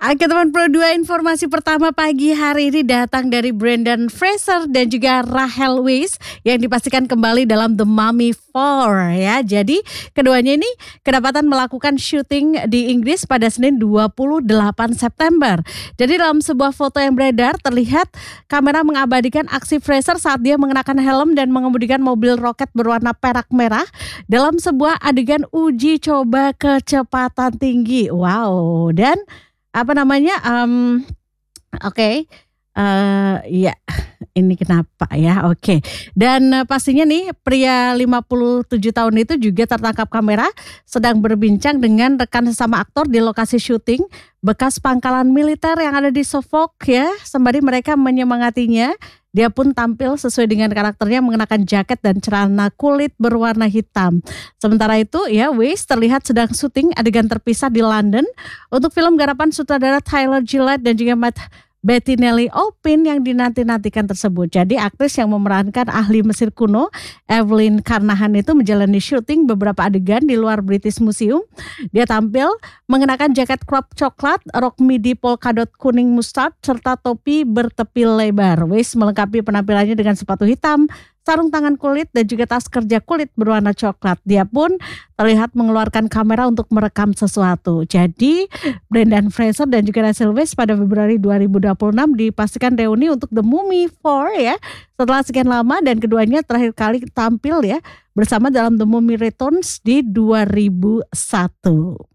Oke teman Pro 2, informasi pertama pagi hari ini datang dari Brendan Fraser dan juga Rachel Weisz yang dipastikan kembali dalam The Mummy 4 ya. Jadi keduanya ini kedapatan melakukan syuting di Inggris pada Senin 28 September. Jadi dalam sebuah foto yang beredar terlihat kamera mengabadikan aksi Fraser saat dia mengenakan helm dan mengemudikan mobil roket berwarna perak merah dalam sebuah adegan uji coba kecepatan tinggi. Wow, dan apa namanya, oke, iya, ini kenapa ya, oke. Dan pastinya nih pria 57 tahun itu juga tertangkap kamera sedang berbincang dengan rekan sesama aktor di lokasi syuting bekas pangkalan militer yang ada di Suffolk ya, sembari mereka menyemangatinya. Dia pun tampil sesuai dengan karakternya mengenakan jaket dan celana kulit berwarna hitam. Sementara itu ya, Weisz terlihat sedang syuting adegan terpisah di London untuk film garapan sutradara Tyler Gillett dan juga Matt Bettinelli Olpin yang dinanti-nantikan tersebut. Jadi aktris yang memerankan ahli Mesir kuno Evelyn Carnahan itu menjalani syuting beberapa adegan di luar British Museum. Dia tampil mengenakan jaket crop coklat, rok midi polkadot kuning mustard, serta topi bertepi lebar. Weisz melengkapi penampilannya dengan sepatu hitam, sarung tangan kulit dan juga tas kerja kulit berwarna coklat. Dia pun terlihat mengeluarkan kamera untuk merekam sesuatu. Jadi Brendan Fraser dan juga Rachel Weisz pada Februari 2026 dipastikan reuni untuk The Mummy 4 ya. Setelah sekian lama dan keduanya terakhir kali tampil ya bersama dalam The Mummy Returns di 2001.